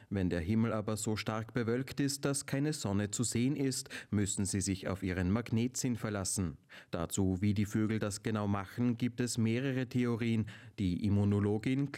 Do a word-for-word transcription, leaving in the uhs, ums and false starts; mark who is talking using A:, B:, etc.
A: Wenn der Himmel aber so stark bewölkt ist, dass keine Sonne zu sehen ist, müssen sie sich auf ihren Magnetsinn verlassen. Dazu, wie die Vögel das genau machen, gibt es mehrere Theorien. Die Immunologin